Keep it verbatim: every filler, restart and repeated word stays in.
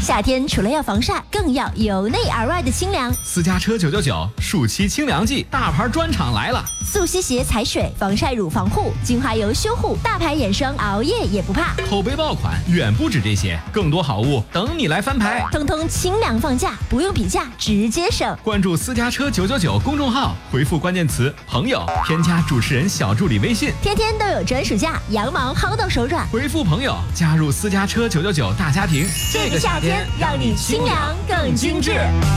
夏天除了要防晒，更要由内而外的清凉。 私家车九九九暑期清凉季，大牌专场来了！ 速吸鞋踩水，防晒乳防护，精华油修护，大牌眼霜，熬夜也不怕。 口碑爆款远不止这些，更多好物等你来翻牌。 通通清凉放价，不用比价，直接省。 关注私家车九九九公众号，回复关键词“朋友”，添加主持人小助理微信， 天天都有专属价，羊毛薅到手软。 回复“朋友”加入私家车九九九大家庭。 这个夏天让你清凉更精致。